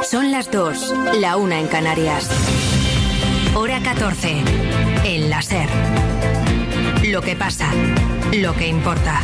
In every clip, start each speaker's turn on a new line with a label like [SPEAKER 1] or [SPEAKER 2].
[SPEAKER 1] Son las 2, la 1 en Canarias. Hora 14, en la SER. Lo que pasa, lo que importa.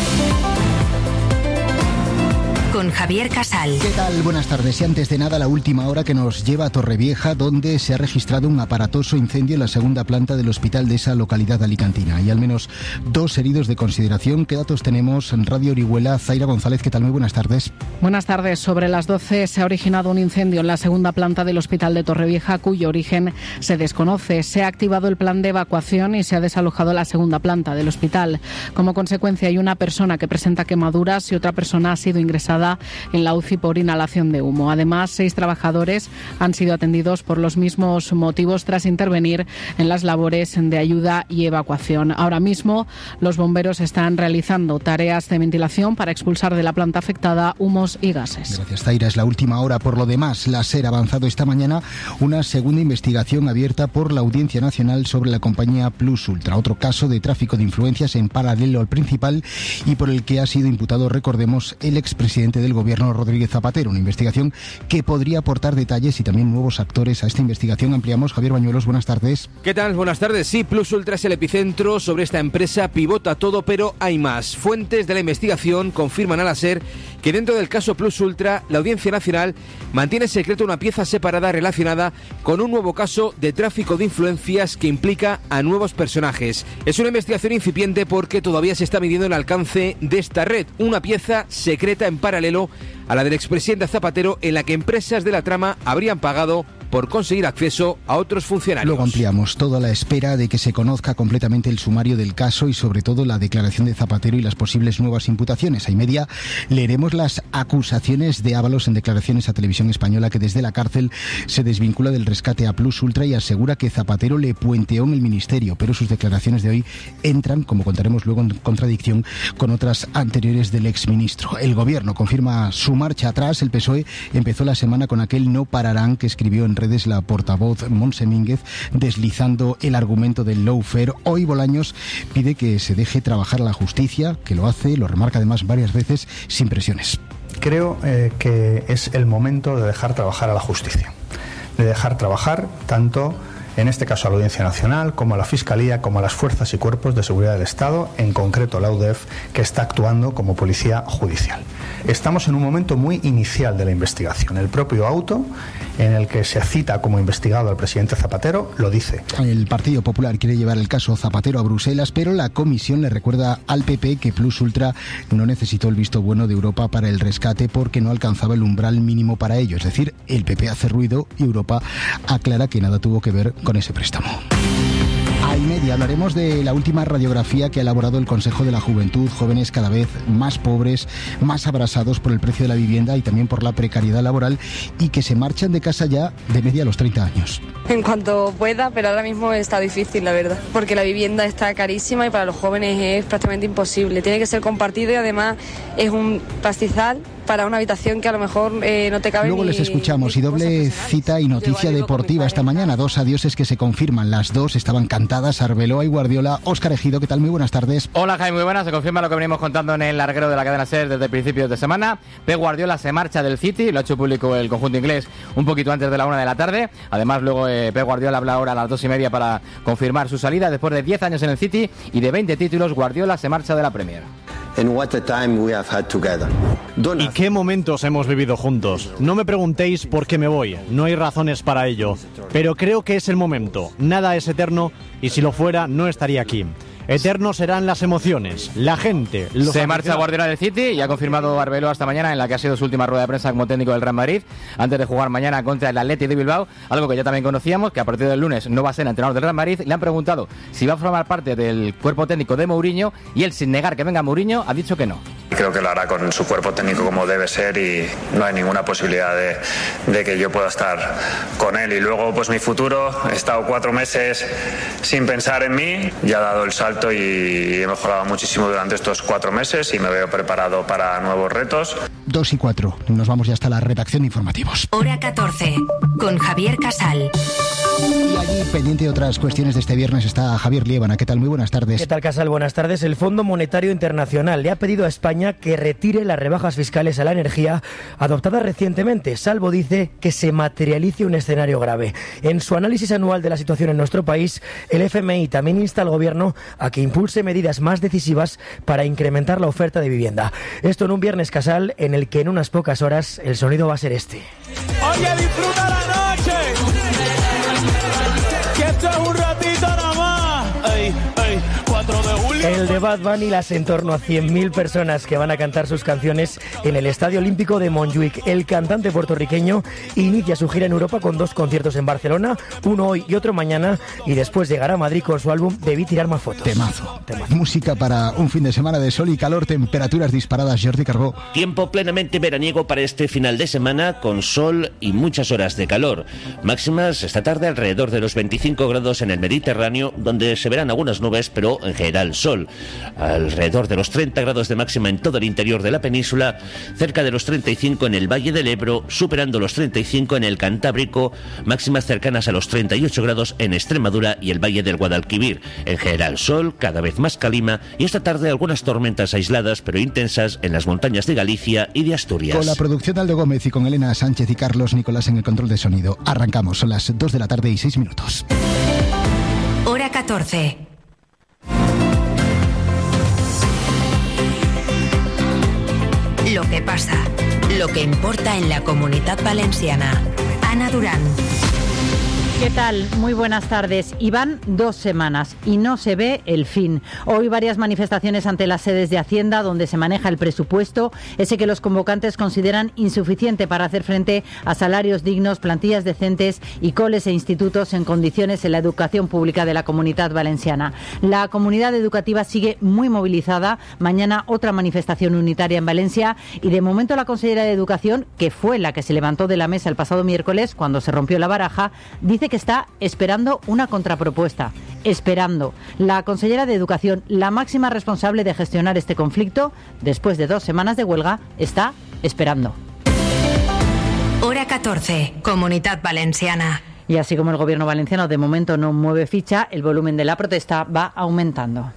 [SPEAKER 1] Con Javier Casal.
[SPEAKER 2] ¿Qué tal? Buenas tardes. Y antes de nada, la última hora que nos lleva a Torrevieja, donde se ha registrado un aparatoso incendio en la segunda planta del hospital de esa localidad alicantina. Hay al menos 2 heridos de consideración. ¿Qué datos tenemos en Radio Orihuela? Zaira González, ¿qué tal? Muy buenas tardes.
[SPEAKER 3] Buenas tardes. Sobre las 12 se ha originado un incendio en la segunda planta del hospital de Torrevieja, cuyo origen se desconoce. Se ha activado el plan de evacuación y se ha desalojado la segunda planta del hospital. Como consecuencia, hay una persona que presenta quemaduras y otra persona ha sido ingresada en la UCI por inhalación de humo. Además, 6 trabajadores han sido atendidos por los mismos motivos tras intervenir en las labores de ayuda y evacuación. Ahora mismo, los bomberos están realizando tareas de ventilación para expulsar de la planta afectada humos y gases.
[SPEAKER 2] Gracias, Zaira. Es la última hora. Por lo demás, la SER ha avanzado esta mañana una segunda investigación abierta por la Audiencia Nacional sobre la compañía Plus Ultra, otro caso de tráfico de influencias en paralelo al principal y por el que ha sido imputado, recordemos, el expresidente del Gobierno, Rodríguez Zapatero. Una investigación que podría aportar detalles y también nuevos actores a esta investigación. Ampliamos. Javier Bañuelos, buenas tardes.
[SPEAKER 4] ¿Qué tal? Buenas tardes. Sí, Plus Ultra es el epicentro. Sobre esta empresa pivota todo, pero hay más. Fuentes de la investigación confirman a la SER que dentro del caso Plus Ultra, la Audiencia Nacional mantiene en secreto una pieza separada relacionada con un nuevo caso de tráfico de influencias que implica a nuevos personajes. Es una investigación incipiente porque todavía se está midiendo el alcance de esta red, una pieza secreta en paralelo a la del expresidente Zapatero, en la que empresas de la trama habrían pagado por conseguir acceso a otros funcionarios.
[SPEAKER 2] Luego ampliamos, todo a la espera de que se conozca completamente el sumario del caso y sobre todo la declaración de Zapatero y las posibles nuevas imputaciones. A y media leeremos las acusaciones de Ábalos en declaraciones a Televisión Española, que desde la cárcel se desvincula del rescate a Plus Ultra y asegura que Zapatero le puenteó en el ministerio, pero sus declaraciones de hoy entran, como contaremos luego, en contradicción con otras anteriores del exministro. El Gobierno confirma su marcha atrás. El PSOE empezó la semana con aquel no pararán que escribió en redes la portavoz Montse Mínguez, deslizando el argumento del lawfare. Hoy Bolaños pide que se deje trabajar a la justicia, que lo hace, lo remarca además varias veces, sin presiones.
[SPEAKER 5] Creo que es el momento de dejar trabajar a la justicia, de dejar trabajar tanto, en este caso, a la Audiencia Nacional, como a la Fiscalía, como a las fuerzas y cuerpos de seguridad del Estado, en concreto la UDEF, que está actuando como policía judicial. Estamos en un momento muy inicial de la investigación. El propio auto, en el que se cita como investigado al presidente Zapatero, lo dice.
[SPEAKER 2] El Partido Popular quiere llevar el caso Zapatero a Bruselas, pero la Comisión le recuerda al PP que Plus Ultra no necesitó el visto bueno de Europa para el rescate porque no alcanzaba el umbral mínimo para ello. Es decir, el PP hace ruido y Europa aclara que nada tuvo que ver con ese préstamo. A y media hablaremos de la última radiografía que ha elaborado el Consejo de la Juventud. Jóvenes cada vez más pobres, más abrasados por el precio de la vivienda y también por la precariedad laboral, y que se marchan de casa ya de media a los 30 años.
[SPEAKER 6] En cuanto pueda, pero ahora mismo está difícil, la verdad, porque la vivienda está carísima y para los jóvenes es prácticamente imposible. Tiene que ser compartido y además es un pastizal para una habitación que a lo mejor no te cabe.
[SPEAKER 2] Luego les escuchamos y doble cita y noticia deportiva esta mañana. 2 adioses que se confirman. Las 2 estaban cantadas. Arbeloa y Guardiola. Óscar Ejido, ¿qué tal? Muy buenas tardes.
[SPEAKER 7] Hola, Jaime, muy buenas. Se confirma lo que venimos contando en el larguero de la cadena SER desde principios de semana. Pep Guardiola se marcha del City, lo ha hecho público el conjunto inglés un poquito antes de la 1 de la tarde. Además, luego Pep Guardiola habla ahora a las 2:30 para confirmar su salida. Después de 10 años en el City y de 20 títulos, Guardiola se marcha de la Premier.
[SPEAKER 8] ¿Y qué momentos hemos vivido juntos? No me preguntéis por qué me voy, no hay razones para ello, pero creo que es el momento. Nada es eterno y si lo fuera no estaría aquí. Eternos serán las emociones, la gente.
[SPEAKER 7] Se marcha Guardiola del City y ha confirmado Arbeloa esta mañana, en la que ha sido su última rueda de prensa como técnico del Real Madrid, antes de jugar mañana contra el Athletic de Bilbao, algo que ya también conocíamos, que a partir del lunes no va a ser entrenador del Real Madrid. Le han preguntado si va a formar parte del cuerpo técnico de Mourinho y él, sin negar que venga Mourinho, ha dicho que no.
[SPEAKER 9] Creo que lo hará con su cuerpo técnico como debe ser y no hay ninguna posibilidad de que yo pueda estar con él. Y luego, pues mi futuro, he estado 4 meses sin pensar en mí, ya he dado el salto y he mejorado muchísimo durante estos 4 meses y me veo preparado para nuevos retos.
[SPEAKER 2] 2:04, nos vamos ya hasta la redacción de informativos.
[SPEAKER 1] Hora 14, con Javier Casal.
[SPEAKER 2] Y allí, pendiente de otras cuestiones de este viernes, está Javier Liébana. ¿Qué tal? Muy buenas tardes.
[SPEAKER 10] ¿Qué tal, Casal? Buenas tardes. El Fondo Monetario Internacional le ha pedido a España España que retire las rebajas fiscales a la energía adoptadas recientemente, salvo, dice, que se materialice un escenario grave. En su análisis anual de la situación en nuestro país, el FMI también insta al Gobierno a que impulse medidas más decisivas para incrementar la oferta de vivienda. Esto en un viernes Casal en el que en unas pocas horas el sonido va a ser este.
[SPEAKER 11] Oye, disfruta la noche, que esto es un ratito nada más. Ey, 4 de julio.
[SPEAKER 10] El de Bad Bunny, las en torno a 100.000 personas que van a cantar sus canciones en el Estadio Olímpico de Montjuic. El cantante puertorriqueño inicia su gira en Europa con 2 conciertos en Barcelona, uno hoy y otro mañana, y después llegará a Madrid con su álbum Debí tirar más fotos.
[SPEAKER 2] Temazo. Música para un fin de semana de sol y calor, temperaturas disparadas. Jordi Carbó.
[SPEAKER 12] Tiempo plenamente veraniego para este final de semana, con sol y muchas horas de calor. Máximas esta tarde alrededor de los 25 grados en el Mediterráneo, donde se verán algunas nubes, pero en general sol. Alrededor de los 30 grados de máxima en todo el interior de la península, cerca de los 35 en el Valle del Ebro, superando los 35 en el Cantábrico, máximas cercanas a los 38 grados en Extremadura y el Valle del Guadalquivir. En general sol, cada vez más calima, y esta tarde algunas tormentas aisladas pero intensas en las montañas de Galicia y de Asturias.
[SPEAKER 2] Con la producción de Aldo Gómez y con Elena Sánchez y Carlos Nicolás en el control de sonido. Arrancamos, son las 2 de la tarde y 6 minutos.
[SPEAKER 1] Hora 14. Lo que pasa, lo que importa en la Comunitat Valenciana. Ana Durán.
[SPEAKER 13] ¿Qué tal? Muy buenas tardes. Y van 2 semanas y no se ve el fin. Hoy varias manifestaciones ante las sedes de Hacienda donde se maneja el presupuesto, ese que los convocantes consideran insuficiente para hacer frente a salarios dignos, plantillas decentes y coles e institutos en condiciones en la educación pública de la Comunitat Valenciana. La comunidad educativa sigue muy movilizada. Mañana otra manifestación unitaria en Valencia y de momento la consellera de Educación, que fue la que se levantó de la mesa el pasado miércoles cuando se rompió la baraja, dice que está esperando una contrapropuesta. Esperando. La consellera de Educación, la máxima responsable de gestionar este conflicto, después de 2 semanas de huelga, está esperando.
[SPEAKER 1] Hora 14, Comunitat Valenciana.
[SPEAKER 13] Y así como el gobierno valenciano de momento no mueve ficha, el volumen de la protesta va aumentando.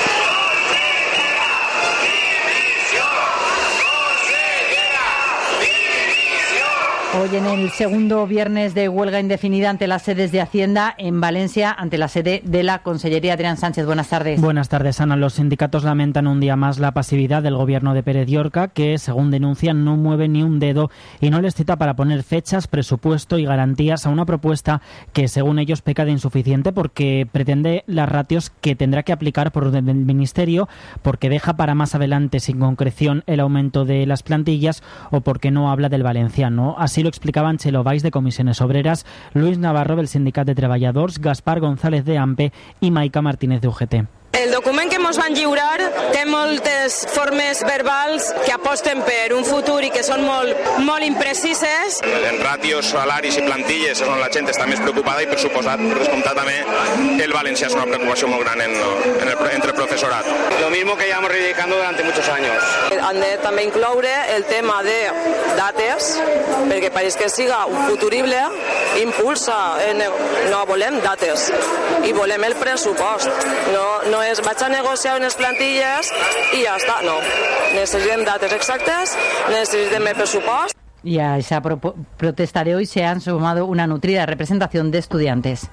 [SPEAKER 13] Hoy en el segundo viernes de huelga indefinida ante las sedes de Hacienda en Valencia, ante la sede de la Consellería. Adrián Sánchez, buenas tardes.
[SPEAKER 14] Buenas tardes, Ana. Los sindicatos lamentan un día más la pasividad del gobierno de Pérez Llorca, que, según denuncian, no mueve ni un dedo y no les cita para poner fechas, presupuesto y garantías a una propuesta que, según ellos, peca de insuficiente porque pretende las ratios que tendrá que aplicar por el Ministerio, porque deja para más adelante sin concreción el aumento de las plantillas o porque no habla del valenciano. Así lo explicaban Txelo Valls de Comisiones Obreras, Luis Navarro del Sindicat de Treballadors, Gaspar González de AMPE i Maica Martínez de UGT.
[SPEAKER 15] El document que ens van lliurar té moltes formes verbals que aposten per un futur i que són molt imprecises.
[SPEAKER 16] En ràtios, salaris i plantilles és on la gent està més preocupada i per suposat, per descomptat també, el valencià és una preocupació molt gran entre el profesorat. Lo mismo que llevamos reivindicando durante muchos años.
[SPEAKER 15] Han de també incloure el tema de dates, perquè pareix que siga un futurible, impulsa, no volem dates i volem el pressupost, no és vaig a negociar unes plantilles i ja està, no. Necessitem dates exactes, necessitem el pressupost.
[SPEAKER 13] Y a esa protesta de hoy se han sumado una nutrida representación de estudiantes.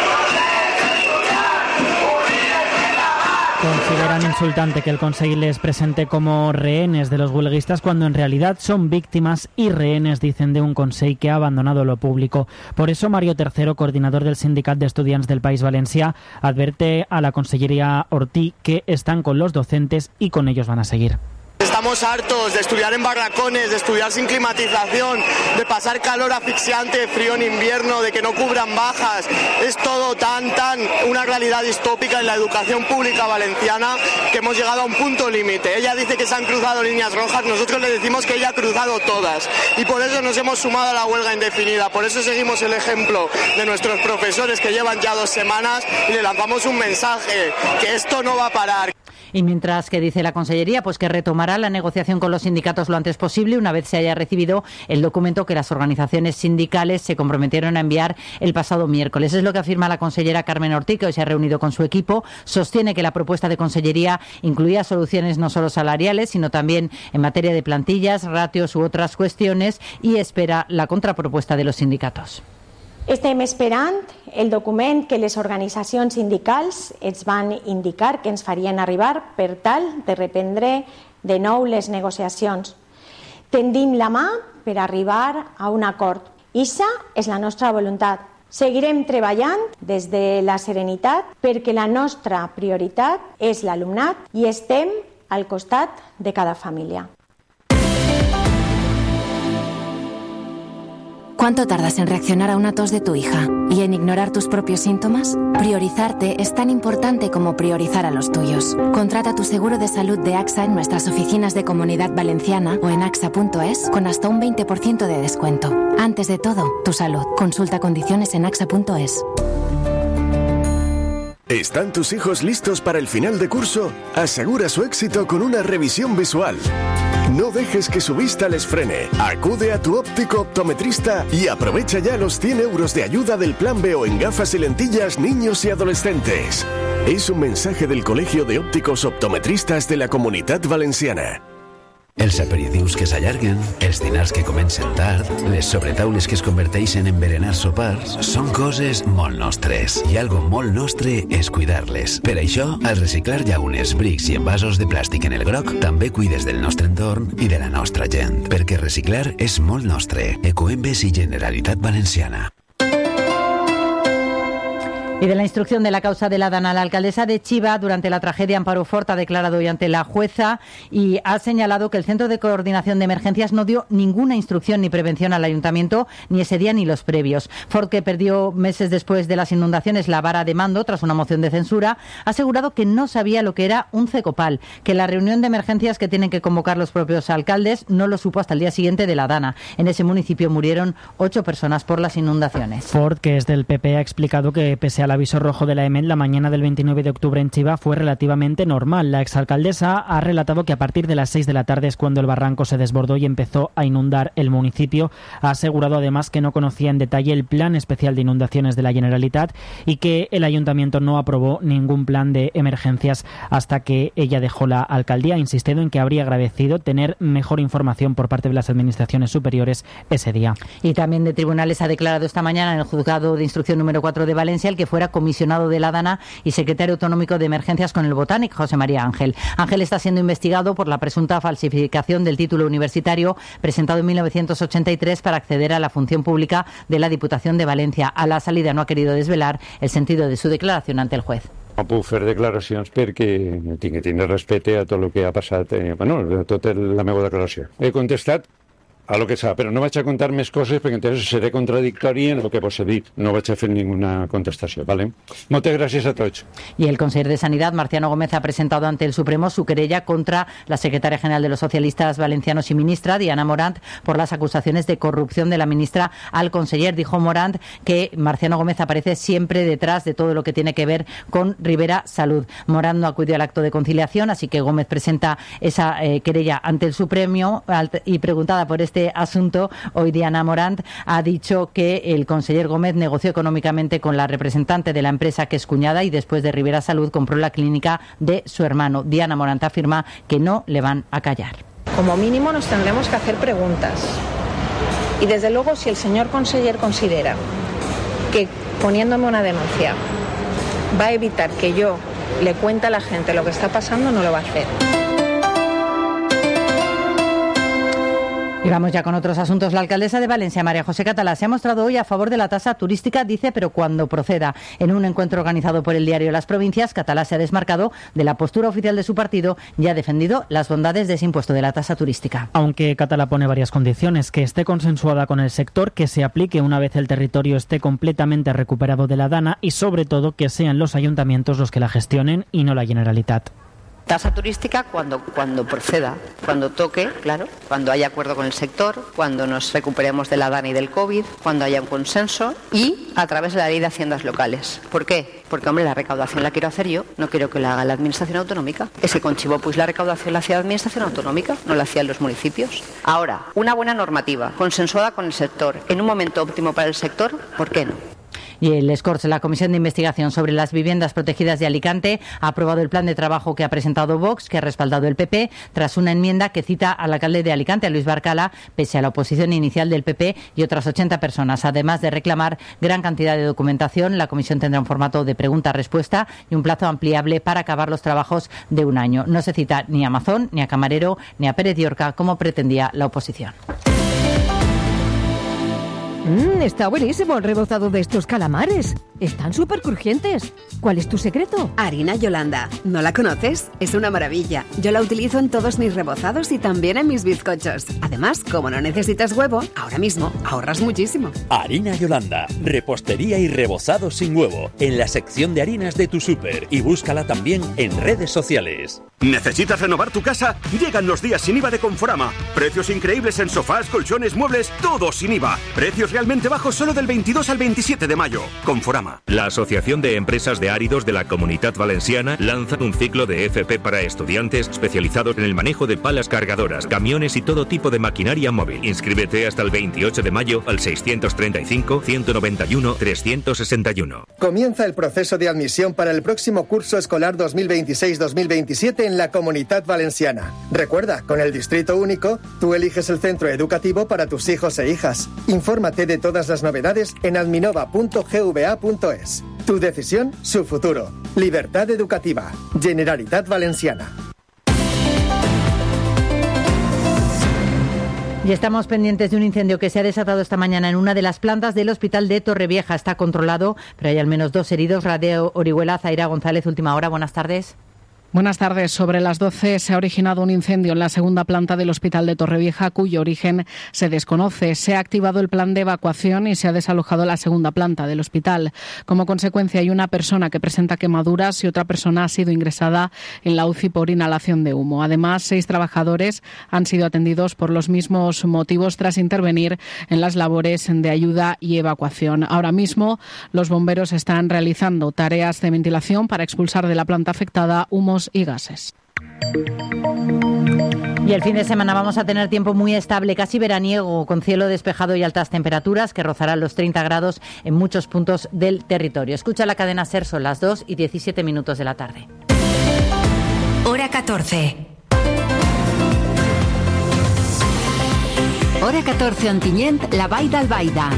[SPEAKER 14] Consideran insultante que el Consell les presente como rehenes de los huelguistas cuando en realidad son víctimas y rehenes, dicen, de un Consell que ha abandonado lo público. Por eso Mario III, coordinador del Sindicat de Estudiants del País Valencià, advierte a la Consellería Ortí que están con los docentes y con ellos van a seguir.
[SPEAKER 17] Estamos hartos de estudiar en barracones, de estudiar sin climatización, de pasar calor asfixiante, frío en invierno, de que no cubran bajas. Es todo tan una realidad distópica en la educación pública valenciana que hemos llegado a un punto límite. Ella dice que se han cruzado líneas rojas, nosotros le decimos que ella ha cruzado todas. Y por eso nos hemos sumado a la huelga indefinida, por eso seguimos el ejemplo de nuestros profesores que llevan ya 2 semanas y le lanzamos un mensaje, que esto no va a parar.
[SPEAKER 13] Y mientras que dice la Consellería, pues que retomará la negociación con los sindicatos lo antes posible, una vez se haya recibido el documento que las organizaciones sindicales se comprometieron a enviar el pasado miércoles. Es lo que afirma la consellera Carmen Ortiz, que hoy se ha reunido con su equipo. Sostiene que la propuesta de Consellería incluía soluciones no solo salariales, sino también en materia de plantillas, ratios u otras cuestiones, y espera la contrapropuesta de los sindicatos.
[SPEAKER 18] Estem esperant el document que les organitzacions sindicals ens van indicar que ens farien arribar per tal de reprendre de nou les negociacions. Tendim la mà per arribar a un acord. Ixa és la nostra voluntat. Seguirem treballant des de la serenitat perquè la nostra prioritat és l'alumnat i estem al costat de cada família.
[SPEAKER 19] ¿Cuánto tardas en reaccionar a una tos de tu hija y en ignorar tus propios síntomas? Priorizarte es tan importante como priorizar a los tuyos. Contrata tu seguro de salud de AXA en nuestras oficinas de Comunidad Valenciana o en axa.es con hasta un 20% de descuento. Antes de todo, tu salud. Consulta condiciones en axa.es.
[SPEAKER 20] ¿Están tus hijos listos para el final de curso? Asegura su éxito con una revisión visual. No dejes que su vista les frene. Acude a tu óptico optometrista y aprovecha ya los 100 euros de ayuda del Plan B o en gafas y lentillas niños y adolescentes. Es un mensaje del Colegio de Ópticos Optometristas de la Comunitat Valenciana.
[SPEAKER 21] Els aperitius que s'allarguen, els dinars que comencen tard, les sobretaules que es converteixen en berenar sopars, són coses molt nostres. I algo molt nostre és cuidar-les. Per això, al reciclar llaunes, brics i envasos de plàstic en el groc, també cuides del nostre entorn i de la nostra gent. Perquè reciclar és molt nostre. Ecoembes i Generalitat Valenciana.
[SPEAKER 13] Y de la instrucción de la causa de la Dana, la alcaldesa de Chiva, durante la tragedia Amparo Fort, ha declarado hoy ante la jueza y ha señalado que el Centro de Coordinación de Emergencias no dio ninguna instrucción ni prevención al ayuntamiento, ni ese día ni los previos. Fort, que perdió meses después de las inundaciones la vara de mando tras una moción de censura, ha asegurado que no sabía lo que era un CECOPAL, que la reunión de emergencias que tienen que convocar los propios alcaldes no lo supo hasta el día siguiente de la Dana. En ese municipio murieron 8 personas por las inundaciones.
[SPEAKER 14] Fort, que es del PP, ha explicado que pese al aviso rojo de la EMET, la mañana del 29 de octubre en Chiva fue relativamente normal. La exalcaldesa ha relatado que a partir de las 6 de la tarde es cuando el barranco se desbordó y empezó a inundar el municipio. Ha asegurado además que no conocía en detalle el plan especial de inundaciones de la Generalitat y que el ayuntamiento no aprobó ningún plan de emergencias hasta que ella dejó la alcaldía. Ha insistido en que habría agradecido tener mejor información por parte de las administraciones superiores ese día.
[SPEAKER 13] Y también de tribunales ha declarado esta mañana en el juzgado de instrucción número 4 de Valencia el que fuera comisionado de la Dana y secretario autonómico de emergencias con el Botánic, José María Ángel. Ángel está siendo investigado por la presunta falsificación del título universitario presentado en 1983 para acceder a la función pública de la Diputación de Valencia. A la salida no ha querido desvelar el sentido de su declaración ante el juez.
[SPEAKER 22] No puc fer declaracions perquè tinc que tenir respecte a tot el que ha passat, a tota la meva declaració. He contestat a lo que sap, però no vaig a contar més coses perquè entonces seré contradictori en el que vos he dit. No vaig a fer ninguna contestació, ¿vale? Moltes gràcies a tots.
[SPEAKER 13] Y el consejero de Sanidad, Marciano Gómez, ha presentado ante el Supremo su querella contra la secretaria general de los socialistas valencianos y ministra, Diana Morant, por las acusaciones de corrupción de la ministra al conseller. Dijo Morant que Marciano Gómez aparece siempre detrás de todo lo que tiene que ver con Rivera Salud. Morant no acudió al acto de conciliación, así que Gómez presenta esa querella ante el Supremo y preguntada por este asunto, hoy Diana Morant ha dicho que el conseller Gómez negoció económicamente con la representante de la empresa que es cuñada y después de Rivera Salud compró la clínica de su hermano. Diana Morant afirma que no le van a callar.
[SPEAKER 23] Como mínimo nos tendremos que hacer preguntas y desde luego si el señor conseller considera que poniéndome una denuncia va a evitar que yo le cuente a la gente lo que está pasando, no lo va a hacer.
[SPEAKER 13] Y vamos ya con otros asuntos. La alcaldesa de Valencia, María José Catalá, se ha mostrado hoy a favor de la tasa turística, dice, pero cuando proceda. En un encuentro organizado por el diario Las Provincias, Catalá se ha desmarcado de la postura oficial de su partido y ha defendido las bondades de ese impuesto de la tasa turística.
[SPEAKER 14] Aunque Catalá pone varias condiciones: que esté consensuada con el sector, que se aplique una vez el territorio esté completamente recuperado de la Dana y, sobre todo, que sean los ayuntamientos los que la gestionen y no la Generalitat.
[SPEAKER 3] Tasa turística cuando proceda, cuando toque, claro, cuando haya acuerdo con el sector, cuando nos recuperemos de la DANI y del COVID, cuando haya un consenso y a través de la ley de haciendas locales. ¿Por qué? Porque, hombre, la recaudación la quiero hacer yo, no quiero que la haga la Administración Autonómica. Ese conchivo, pues la recaudación la hacía la Administración Autonómica, no la hacían los municipios. Ahora, una buena normativa, consensuada con el sector, en un momento óptimo para el sector, ¿por qué no?
[SPEAKER 13] Y el SCORS, la Comisión de Investigación sobre las Viviendas Protegidas de Alicante, ha aprobado el plan de trabajo que ha presentado Vox, que ha respaldado el PP, tras una enmienda que cita al alcalde de Alicante, a Luis Barcala, pese a la oposición inicial del PP y otras 80 personas. Además de reclamar gran cantidad de documentación, la comisión tendrá un formato de pregunta-respuesta y un plazo ampliable para acabar los trabajos de un año. No se cita ni a Mazón, ni a Camarero, ni a Pérez Llorca, como pretendía la oposición.
[SPEAKER 4] Está buenísimo el rebozado de estos calamares. Están súper crujientes. ¿Cuál es tu secreto?
[SPEAKER 5] Harina Yolanda. ¿No la conoces? Es una maravilla. Yo la utilizo en todos mis rebozados y también en mis bizcochos. Además, como no necesitas huevo, ahora mismo ahorras muchísimo.
[SPEAKER 24] Harina Yolanda. Repostería y rebozado sin huevo. En la sección de harinas de tu súper. Y búscala también en redes sociales.
[SPEAKER 25] ¿Necesitas renovar tu casa? Llegan los días sin IVA de Conforama. Precios increíbles en sofás, colchones, muebles, todo sin IVA. Precios realmente bajos solo del 22 al 27 de mayo. Conforama.
[SPEAKER 26] La Asociación de Empresas de Áridos de la Comunitat Valenciana lanza un ciclo de FP para estudiantes especializados en el manejo de palas cargadoras, camiones y todo tipo de maquinaria móvil. Inscríbete hasta el 28 de mayo al 635-191-361.
[SPEAKER 27] Comienza el proceso de admisión para el próximo curso escolar 2026-2027 en la Comunitat Valenciana. Recuerda, con el Distrito Único, tú eliges el centro educativo para tus hijos e hijas. Infórmate de todas las novedades en adminova.gva.es. Tu decisión, su futuro. Libertad educativa. Generalitat Valenciana.
[SPEAKER 13] Y estamos pendientes de un incendio que se ha desatado esta mañana en una de las plantas del hospital de Torrevieja. Está controlado, pero hay al menos 2 heridos. Radio Orihuela, Zaira González, última hora. Buenas tardes.
[SPEAKER 28] Buenas tardes. Sobre las 12 se ha originado un incendio en la segunda planta del Hospital de Torrevieja, cuyo origen se desconoce. Se ha activado el plan de evacuación y se ha desalojado la segunda planta del hospital. Como consecuencia, hay una persona que presenta quemaduras y otra persona ha sido ingresada en la UCI por inhalación de humo. Además, 6 trabajadores han sido atendidos por los mismos motivos tras intervenir en las labores de ayuda y evacuación. Ahora mismo, los bomberos están realizando tareas de ventilación para expulsar de la planta afectada humos y gases.
[SPEAKER 13] Y el fin de semana vamos a tener tiempo muy estable, casi veraniego, con cielo despejado y altas temperaturas que rozarán los 30 grados en muchos puntos del territorio. Escucha la cadena SER, son las 2:17 de la tarde.
[SPEAKER 1] Hora 14. Hora 14 Ontinyent, la Vall d'Albaida.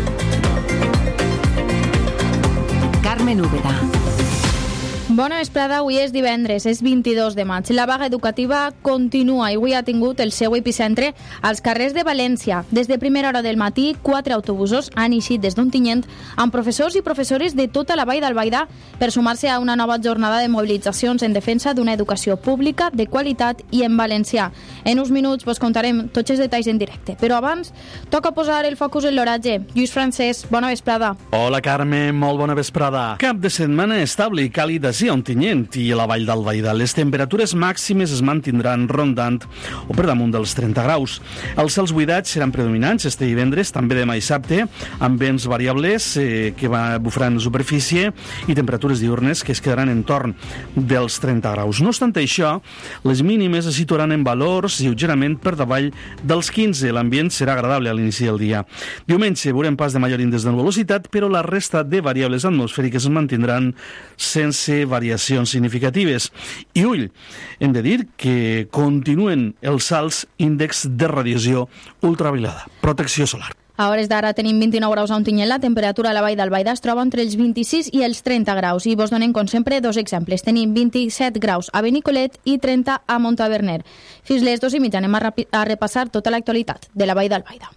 [SPEAKER 1] Carmen Úbeda.
[SPEAKER 29] Bona vesprada, avui és divendres, és 22 de maig. La vaga educativa continua i avui ha tingut el seu epicentre als carrers de València. Des de primera hora del matí, 4 autobusos han eixit des d'Ontinyent amb professors i professores de tota la Vall d'Albaida per sumar-se a una nova jornada de mobilitzacions en defensa d'una educació pública de qualitat i en valencià. En uns minuts vos contarem tots els detalls en directe, però abans toca posar el focus en l'oratge. Lluís Francesc, bona vesprada.
[SPEAKER 30] Hola Carme, molt bona vesprada. Cap de setmana estable i càlid a Ontinyent i a la Vall d'Albaida. Les temperatures màximes es mantindran rondant o per damunt dels 30 graus. Els cels buidats seran predominants este divendres, també demà i dissabte, amb vents variables que bufaran en superfície i temperatures diurnes que es quedaran entorn dels 30 graus. No obstant això, les mínimes es situaran en valors lleugerament per davall dels 15. L'ambient serà agradable a l'inici del dia. Diumenge veurem pas de major índex de velocitat, però la resta de variables atmosfèriques es mantindran sense variacions significatives. I ull, hem de dir que continuen els alts índexs de radiació ultraviolada. Protecció solar.
[SPEAKER 29] A hores d'ara tenim 29 graus a Ontinyent, la temperatura a la Vall d'Albaida es troba entre els 26 i els 30 graus i vos donem, com sempre, 2 exemples. Tenim 27 graus a Benicolet i 30 a Montaverner. Fins les 2:30 anem a repassar tota l'actualitat de la Vall d'Albaida.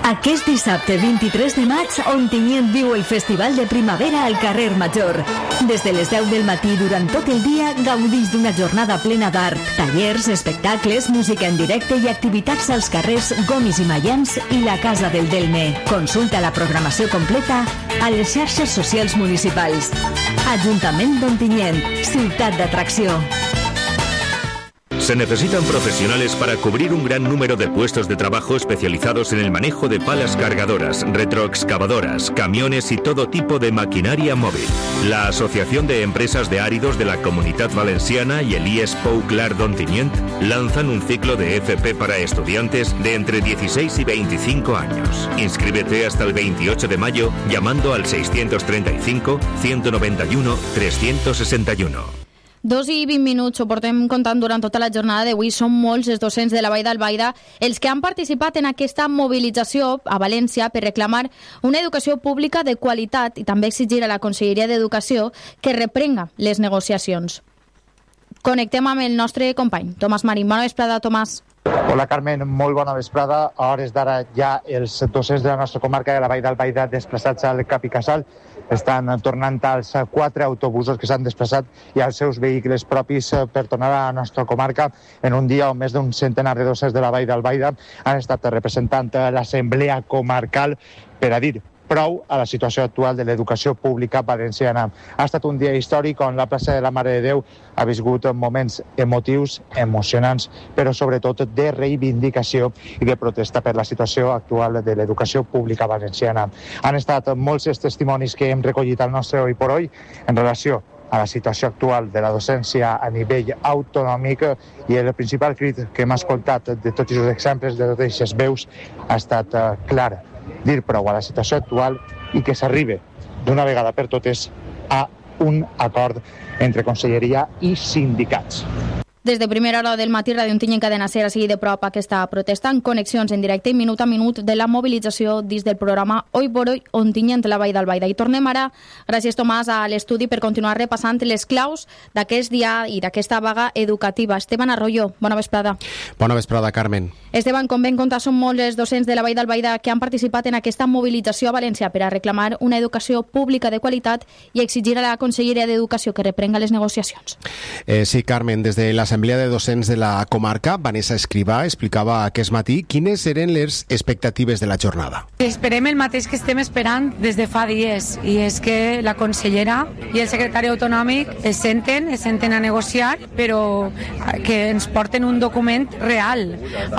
[SPEAKER 2] Aquest dissabte 23 de maig, Ontinyent viu el Festival de Primavera al carrer Major. Des de les 10 del matí durant tot el dia gaudix d'una jornada plena d'art, tallers, espectacles, música en directe i activitats als carrers Gomis i Mayans i la Casa del Delme. Consulta la programació completa a les xarxes socials municipals. Ajuntament d'Ontinyent, ciutat d'atracció.
[SPEAKER 26] Se necesitan profesionales para cubrir un gran número de puestos de trabajo especializados en el manejo de palas cargadoras, retroexcavadoras, camiones y todo tipo de maquinaria móvil. La Asociación de Empresas de Áridos de la Comunitat Valenciana y el IES Pou Clar d'Ontinyent lanzan un ciclo de FP para estudiantes de entre 16 y 25 años. Inscríbete hasta el 28 de mayo llamando al 635 191 361.
[SPEAKER 29] 2 i 20 minuts, ho portem comptant durant tota la jornada d'avui. Són molts els docents de la Vall d'Albaida els que han participat en aquesta mobilització a València per reclamar una educació pública de qualitat i també exigir a la Conselleria d'Educació que reprenga les negociacions. Connectem amb el nostre company, Tomàs Marín. Bona vesprada, Tomàs.
[SPEAKER 6] Hola, Carmen. Molt bona vesprada. A hores d'ara ja els docents de la nostra comarca de la Vall d'Albaida desplaçats al Cap i Casal estan tornant als 4 autobusos que s'han desplaçat i als seus vehicles propis per tornar a la nostra comarca en un dia on més d'un centenar de docents de la Vall d'Albaida han estat representant l'Assemblea Comarcal per a dir prou a la situació actual de l'educació pública valenciana. Ha estat un dia històric on la plaça de la Mare de Déu ha viscut moments emotius, emocionants, però sobretot de reivindicació i de protesta per la situació actual de l'educació pública valenciana. Han estat molts els testimonis que hem recollit al nostre Hoy por Hoy en relació a la situació actual de la docència a nivell autonòmic i el principal crit que hem escoltat de tots els exemples, de totes aquestes veus, ha estat clar. Dir prou a la situació actual i que s'arribe d'una vegada per totes a un acord entre Conselleria i sindicats.
[SPEAKER 29] Des de primera hora del matí, Ràdio Ontinyent Cadena Ser ha seguit de prop aquesta protesta en connexions en directe i minut a minut de la mobilització dins del programa Hoy por Hoy Ontinyent la Vall d'Albaida. I tornem ara, gràcies Tomàs, a l'estudi per continuar repassant les claus d'aquest dia i d'aquesta vaga educativa. Esteban Arroyo, bona vesprada.
[SPEAKER 7] Bona vesprada, Carmen.
[SPEAKER 29] Esteban, com ben comptar, són molts els docents de la Vall d'Albaida que han participat en aquesta mobilització a València per a reclamar una educació pública de qualitat i exigir a la Conselleria d'Educació que reprenga les negociacions.
[SPEAKER 7] Sí, Carmen, des de l'Assemblea de Docents de la comarca, Vanessa Escrivà explicava aquest matí quines eren les expectatives de la jornada.
[SPEAKER 8] Esperem el mateix que estem esperant des de fa dies, i és que la consellera i el secretari autonòmic es senten a negociar, però que ens porten un document real,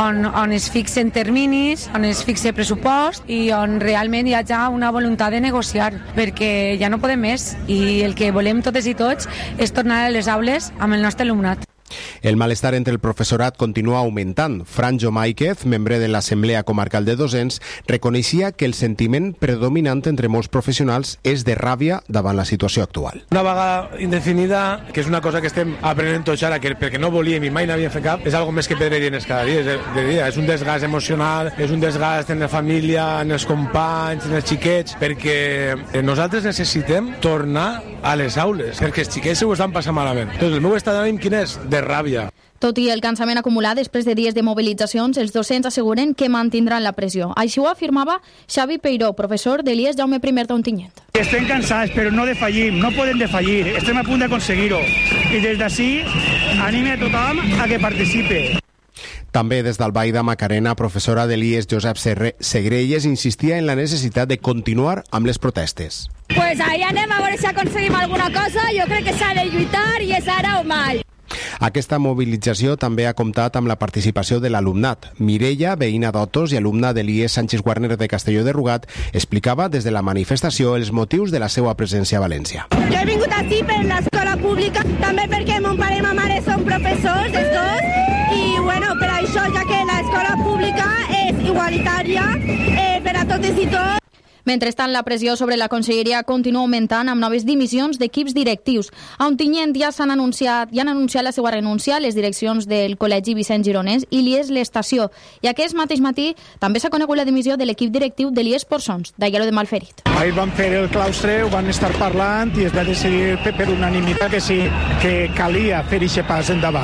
[SPEAKER 8] on es fixen terminis, on es fixe pressupost i on realment hi hagi una voluntat de negociar, perquè ja no podem més i el que volem totes i tots és tornar a les aules amb el nostre alumnat.
[SPEAKER 7] El malestar entre el professorat continua augmentant. Franjo Máiquez, membre de l'Assemblea Comarcal de Docents, reconeixia que el sentiment predominant entre molts professionals és de ràbia davant la situació actual.
[SPEAKER 9] Una vaga indefinida, que és una cosa que estem aprenent tots ara, perquè no volíem i mai n'havíem fet cap, és algo més que pedre dines cada dia. És un desgast emocional, és un desgast en la família, en els companys, en els xiquets, perquè nosaltres necessitem tornar a les aules, perquè els xiquets ho estan passant malament. Doncs el meu estat d'ànim quin és? De ràbia.
[SPEAKER 29] Tot i el cansament acumulat després de dies de mobilitzacions, els docents asseguren que mantindran la pressió. Així ho afirmava Xavi Peiró, professor de l'IES Jaume I d'Ontinyent.
[SPEAKER 10] Estem cansats, però no defallim, no podem defallir, estem a punt d'aconseguir-ho. I des d'ací anime a tothom a que participe.
[SPEAKER 7] També des d'Albaida, Macarena, professora de l'IES Josep Segrelles, insistia en la necessitat de continuar amb les protestes.
[SPEAKER 11] Pues ahí anem a veure si aconseguim alguna cosa. Jo crec que s'ha de lluitar i és ara o mai.
[SPEAKER 7] Aquesta mobilització també ha comptat amb la participació de l'alumnat. Mireia, veïna d'Otos i alumna de l'IES Sánchez Warner de Castelló de Rugat, explicava des de la manifestació els motius de la seva presència a València.
[SPEAKER 11] Jo he vingut aquí per l'escola pública, també perquè mon pare i ma mare són professors, els dos, i bueno, per això, ja que l'escola pública és igualitària per a totes i tots.
[SPEAKER 29] Mentrestant, la pressió sobre la Conselleria continua augmentant amb noves dimissions d'equips directius. A Ontinyent ja han anunciat la seva renúncia a les direccions del Col·legi Vicent Gironès i l'IES l'Estació. I aquest mateix matí també s'ha conegut la dimissió de l'equip directiu de l'IES Porçons, d'Aielo de Malferit.
[SPEAKER 10] Ahir van fer el claustre, ho van estar parlant i es va decidir per unanimitat que sí, que calia fer aquest pas endavant.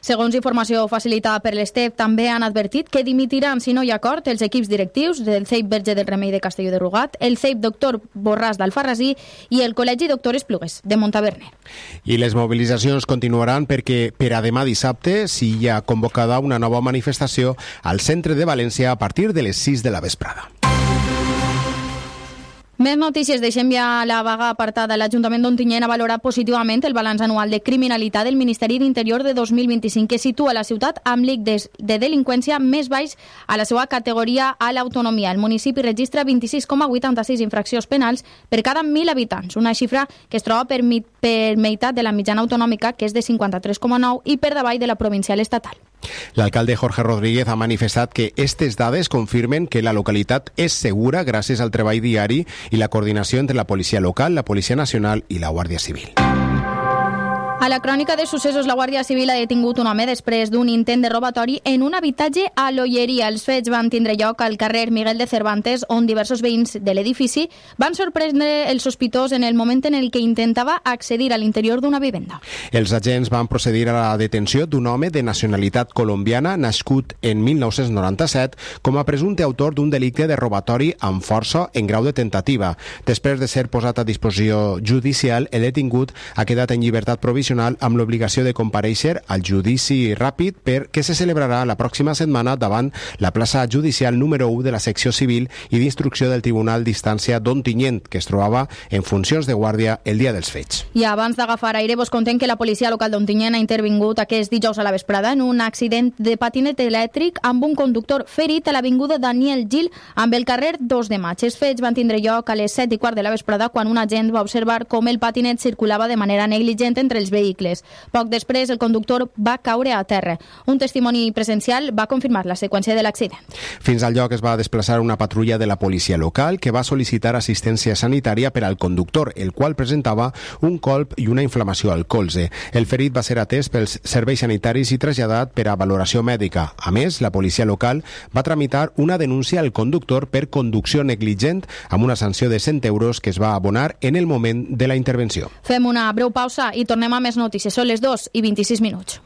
[SPEAKER 29] Segons informació facilitada per l'Estep, també han advertit que dimitiran si no hi ha acord els equips directius del CEIP Verge del Remei de Castelló de Rugat, el CEIP Doctor Borràs d'Alfarrasí i el Col·legi Doctor Esplugues de Montaverner.
[SPEAKER 7] I les mobilitzacions continuaran perquè per a demà dissabte s'hi ha convocada una nova manifestació al centre de València a partir de les 6 de la vesprada.
[SPEAKER 29] Més notícies. Deixem ja la vaga apartada. L'Ajuntament d'Ontinyent ha valorat positivament el balanç anual de criminalitat del Ministeri d'Interior de 2025, que situa la ciutat amb l'índex de delinqüència més baix a la seva categoria a l'autonomia. El municipi registra 26,86 infraccions penals per cada 1.000 habitants, una xifra que es troba per meitat de la mitjana autonòmica, que és de 53,9, i per davall de la provincial estatal.
[SPEAKER 7] L'alcalde Jorge Rodríguez ha manifestat que aquestes dades confirmen que la localitat és segura gràcies al treball diari i la coordinació entre la policia local, la Policia Nacional i la Guàrdia Civil.
[SPEAKER 29] A la crònica de successos, la Guàrdia Civil ha detingut un home després d'un intent de robatori en un habitatge a l'Olleria. Els fets van tindre lloc al carrer Miguel de Cervantes, on diversos veïns de l'edifici van sorprendre el sospitós en el moment en el que intentava accedir a l'interior d'una vivenda.
[SPEAKER 7] Els agents van procedir a la detenció d'un home de nacionalitat colombiana nascut en 1997 com a presumpte autor d'un delicte de robatori amb força en grau de tentativa. Després de ser posat a disposició judicial, el detingut ha quedat en llibertat provisional amb l'obligació de comparèixer al judici ràpid que se celebrarà la pròxima setmana davant la plaça judicial número 1 de la secció civil i d'instrucció del Tribunal d'Instància d'Ontinyent, que es trobava en funcions de guàrdia el dia dels fets.
[SPEAKER 29] I abans d'agafar aire, vos contem que la policia local d'Ontinyent ha intervingut aquest dijous a la vesprada en un accident de patinet elèctric amb un conductor ferit a l'avinguda Daniel Gil amb el carrer 2 de maig. Els fets van tindre lloc a les 7:15 de la vesprada quan un agent va observar com el patinet circulava de manera negligent entre els vehicles. Poc després, el conductor va caure a terra. Un testimoni presencial va confirmar la seqüència de l'accident.
[SPEAKER 7] Fins al lloc es va desplaçar una patrulla de la policia local que va sol·licitar assistència sanitària per al conductor, el qual presentava un colp i una inflamació al colze. El ferit va ser atès pels serveis sanitaris i traslladat per a valoració mèdica. A més, la policia local va tramitar una denúncia al conductor per conducció negligent amb una sanció de 100 euros que es va abonar en el moment de la intervenció.
[SPEAKER 29] Fem una breu pausa i tornem a més notícies. Són les 2:26 minuts.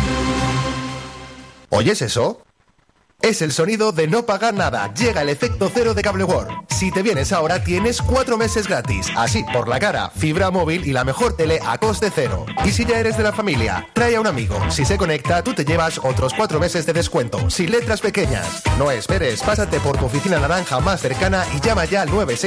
[SPEAKER 27] ¿Oyes eso? Es el sonido de no pagar nada. Llega el efecto cero de Cable World. Si te vienes ahora, tienes 4 meses gratis. Así, por la cara, fibra móvil y la mejor tele a coste cero. Y si ya eres de la familia, trae a un amigo. Si se conecta, tú te llevas otros 4 meses de descuento, sin letras pequeñas. No esperes, pásate por tu oficina naranja más cercana y llama ya al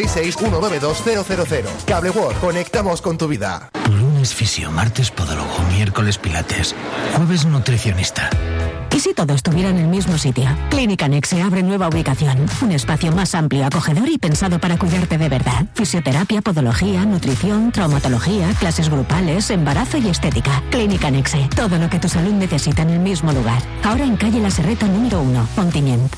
[SPEAKER 27] 966-192-000. Cable World, conectamos con tu vida.
[SPEAKER 12] Lunes fisio, martes podólogo, miércoles pilates, jueves nutricionista.
[SPEAKER 15] ¿Y si todo estuviera en el mismo sitio? Clínica Nexe abre nueva ubicación. Un espacio más amplio, acogedor y pensado para cuidarte de verdad. Fisioterapia, podología, nutrición, traumatología, clases grupales, embarazo y estética. Clínica Nexe. Todo lo que tu salud necesita en el mismo lugar. Ahora en calle La Serreta número 1, Ontinyent.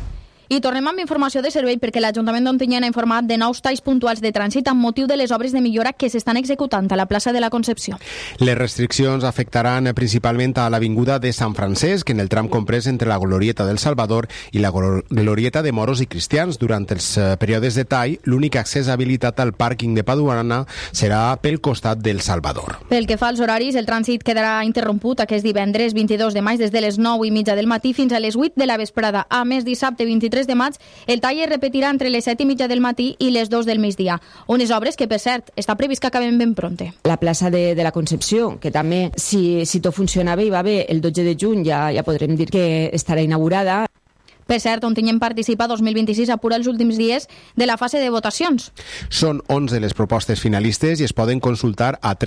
[SPEAKER 29] I tornem amb informació de servei perquè l'Ajuntament d'Ontinyent ha informat de nous talls puntuals de trànsit amb motiu de les obres de millora que s'estan executant a la plaça de la Concepció.
[SPEAKER 7] Les restriccions afectaran principalment a l'avinguda de Sant Francesc, en el tram comprès entre la Glorieta del Salvador i la Glorieta de Moros i Cristians. Durant els períodes de tall, l'únic accés habilitat al pàrquing de Paduana serà pel costat del Salvador.
[SPEAKER 29] Pel que fa als horaris, el trànsit quedarà interromput aquest divendres 22 de maig des de les 9:30 del matí fins a les 8 de la vesprada. A més, dissabte 23 de maig, el tall es repetirà entre les 7:30 del matí i les 2 del migdia. Unes obres que, per cert, està previst que acaben ben pronte.
[SPEAKER 16] La plaça de la Concepció, que també, si tot funciona bé i va bé, el 12 de juny ja podrem dir que estarà inaugurada.
[SPEAKER 29] Per cert, Ontinyent participa 2026 a pura els últims dies de la fase de votacions.
[SPEAKER 7] Són 11 les propostes finalistes i es poden consultar a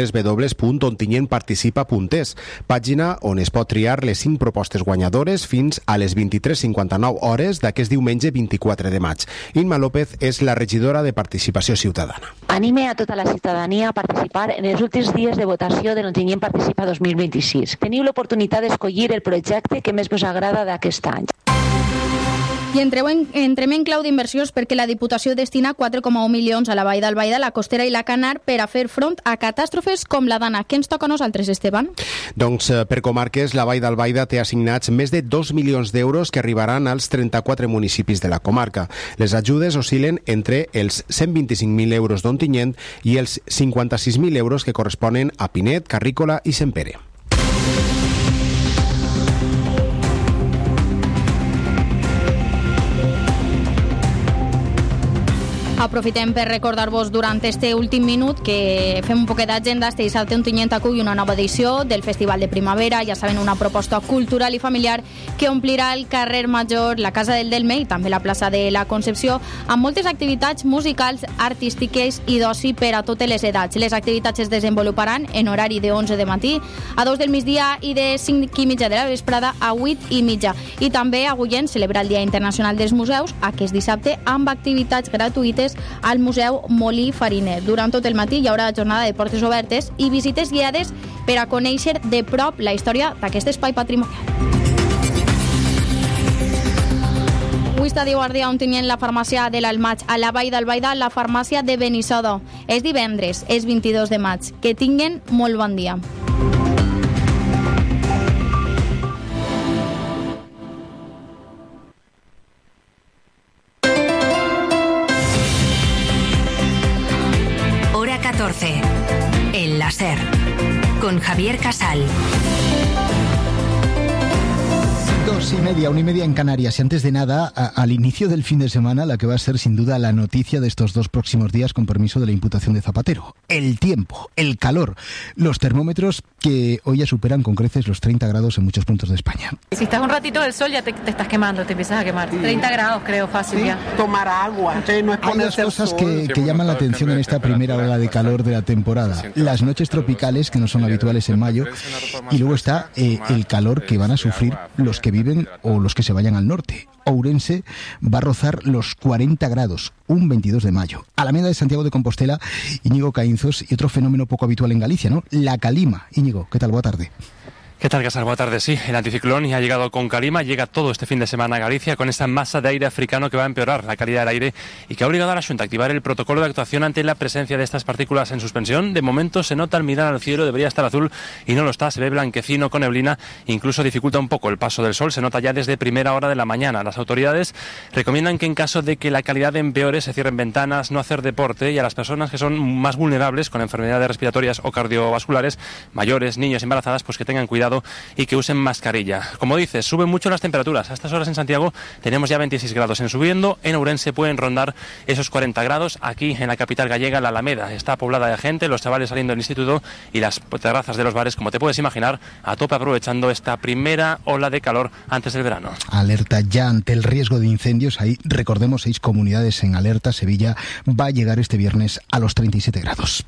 [SPEAKER 7] www.ontinyentparticipa.es, pàgina on es pot triar les 5 propostes guanyadores fins a les 23:59 hores d'aquest diumenge 24 de maig. Inma López és la regidora de Participació Ciutadana.
[SPEAKER 17] Anime a tota la ciutadania a participar en els últims dies de votació de l'Ontinyent Participa 2026. Teniu l'oportunitat d'escollir el projecte que més vos agrada d'aquest any.
[SPEAKER 29] I entrem en clau d'inversions perquè la Diputació destina 4,1 milions a la Vall d'Albaida, la Costera i la Canar per a fer front a catàstrofes com la Dana. Què ens toca a nosaltres, Esteban?
[SPEAKER 7] Doncs per comarques, la Vall d'Albaida té assignats més de 2 milions d'euros que arribaran als 34 municipis de la comarca. Les ajudes oscil·len entre els 125.000 euros d'Ontinyent i els 56.000 euros que corresponen a Pinet, Carrícola i Sempere.
[SPEAKER 29] Aprofitem per recordar-vos durant este últim minut que fem un poquet d'agenda. Este dissabte Ontinyent acull una nova edició del Festival de Primavera, ja saben, una proposta cultural i familiar que omplirà el carrer Major, la Casa del Delme i també la plaça de la Concepció, amb moltes activitats musicals, artístiques i d'oci per a totes les edats. Les activitats es desenvoluparan en horari de 11 de matí a 2 del migdia i de 5:30 de la vesprada a 8:30. I també Agullent celebra el Dia Internacional dels Museus aquest dissabte amb activitats gratuïtes al Museu Molí Fariner. Durant tot el matí hi haurà jornada de portes obertes i visites guiades per a conèixer de prop la història d'aquest espai patrimonial. Avui està de guàrdia a Ontinyent la farmàcia de l'Almaig, a la Vall d'Albaida la farmàcia de Benissoda. És divendres, és 22 de maig. Que tinguen molt bon dia.
[SPEAKER 1] Hora 14. El láser. Con Javier Casal.
[SPEAKER 3] 2:30, 1:30 en Canarias. Y antes de nada, al inicio del fin de semana, la que va a ser sin duda la noticia de estos 2 próximos días, con permiso de la imputación de Zapatero. El tiempo, el calor, los termómetros que hoy ya superan con creces los 30 grados en muchos puntos de España.
[SPEAKER 4] Si estás un ratito del sol ya te estás quemando, te empiezas a quemar. 30 grados creo, fácil ya.
[SPEAKER 5] Tomar agua, no es
[SPEAKER 3] Hay dos cosas que llaman la atención en esta primera ola de calor de la temporada. Las noches tropicales, que no son habituales en mayo, y luego está el calor que van a sufrir los que viven o los que se vayan al norte. Ourense va a rozar los 40 grados, un 22 de mayo. Alameda de Santiago de Compostela, Íñigo Caínzos, y otro fenómeno poco habitual en Galicia, ¿no? La calima. Íñigo, ¿qué tal? Boa tarde.
[SPEAKER 14] ¿Qué tal, Casar? Buenas tardes. Sí, el anticiclón ya ha llegado con calima, llega todo este fin de semana a Galicia con esta masa de aire africano que va a empeorar la calidad del aire y que ha obligado a la Xunta a activar el protocolo de actuación ante la presencia de estas partículas en suspensión. De momento se nota al mirar al cielo, debería estar azul y no lo está, se ve blanquecino con neblina, incluso dificulta un poco el paso del sol, se nota ya desde primera hora de la mañana. Las autoridades recomiendan que en caso de que la calidad empeore se cierren ventanas, no hacer deporte y a las personas que son más vulnerables con enfermedades respiratorias o cardiovasculares, mayores, niños, embarazadas, pues que tengan cuidado y que usen mascarilla. Como dices, suben mucho las temperaturas. A estas horas en Santiago tenemos ya 26 grados en subiendo. En Ourense pueden rondar esos 40 grados. Aquí en la capital gallega, la Alameda está poblada de gente, los chavales saliendo del instituto y las terrazas de los bares, como te puedes imaginar, a tope aprovechando esta primera ola de calor antes del verano.
[SPEAKER 3] Alerta ya ante el riesgo de incendios. Ahí, recordemos, 6 comunidades en alerta. Sevilla va a llegar este viernes a los 37 grados.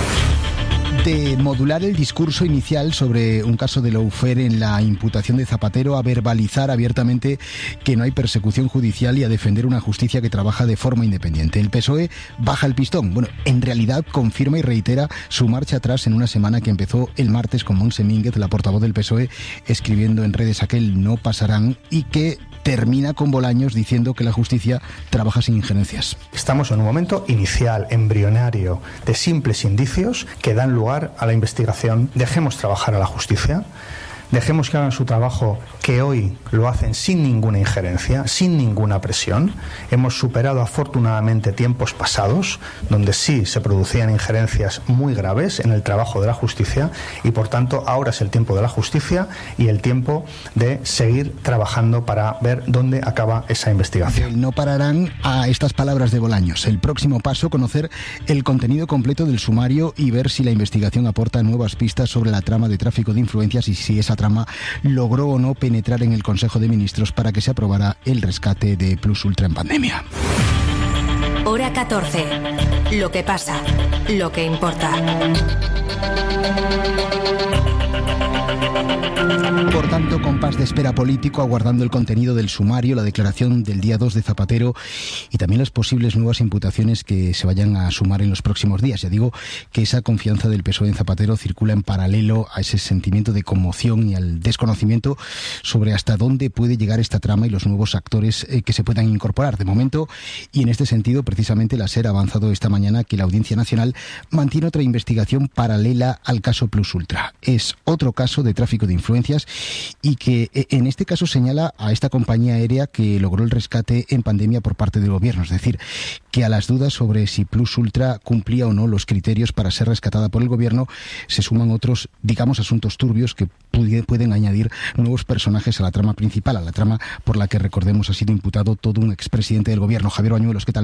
[SPEAKER 3] De modular el discurso inicial sobre un caso de lawfare en la imputación de Zapatero a verbalizar abiertamente que no hay persecución judicial y a defender una justicia que trabaja de forma independiente. El PSOE baja el pistón. Bueno, en realidad confirma y reitera su marcha atrás en una semana que empezó el martes con Montse Mínguez, la portavoz del PSOE, escribiendo en redes aquel no pasarán y que termina con Bolaños diciendo que la justicia trabaja sin injerencias.
[SPEAKER 18] Estamos en un momento inicial, embrionario, de simples indicios que dan lugar a la investigación. Dejemos trabajar a la justicia. Dejemos que hagan su trabajo, que hoy lo hacen sin ninguna injerencia, sin ninguna presión. Hemos superado afortunadamente tiempos pasados, donde sí se producían injerencias muy graves en el trabajo de la justicia y por tanto ahora es el tiempo de la justicia y el tiempo de seguir trabajando para ver dónde acaba esa investigación.
[SPEAKER 3] No pararán a estas palabras de Bolaños. El próximo paso, conocer el contenido completo del sumario y ver si la investigación aporta nuevas pistas sobre la trama de tráfico de influencias y si esa trama logró o no penetrar en el Consejo de Ministros para que se aprobara el rescate de Plus Ultra en pandemia.
[SPEAKER 1] Hora 14. Lo que pasa, lo que importa.
[SPEAKER 3] Por tanto, compás de espera político, aguardando el contenido del sumario, la declaración del día 2 de Zapatero y también las posibles nuevas imputaciones que se vayan a sumar en los próximos días. Ya digo que esa confianza del PSOE en Zapatero circula en paralelo a ese sentimiento de conmoción y al desconocimiento sobre hasta dónde puede llegar esta trama y los nuevos actores que se puedan incorporar. De momento, y en este sentido, precisamente la SER ha avanzado esta mañana que la Audiencia Nacional mantiene otra investigación paralela al caso Plus Ultra. Es otro caso de tráfico de influencias y que en este caso señala a esta compañía aérea que logró el rescate en pandemia por parte del gobierno. Es decir, que a las dudas sobre si Plus Ultra cumplía o no los criterios para ser rescatada por el gobierno se suman otros, digamos, asuntos turbios que pueden añadir nuevos personajes a la trama principal, a la trama por la que, recordemos, ha sido imputado todo un expresidente del gobierno. Javier Bañuelos, ¿qué tal? Muy buenas tardes.